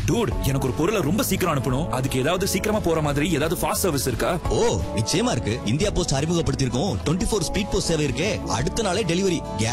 Dude, எனக்கு ஒரு பொருளை ரொம்ப சீக்கிரம் அனுப்பணும். அதுக்கு ஏதாவது சீக்கிரமா போற மாதிரி ஏதாவது ஃபாஸ்ட் சர்வீஸ் இருக்கா? ஓ, நிச்சயமா இருக்கு. இந்தியா போஸ்ட் அறிமுகப்படுத்தியிருக்கோம் 24 ஸ்பீட் போஸ்ட் சேவை இருக்கே. அடுத்த நாளே டெலிவரி,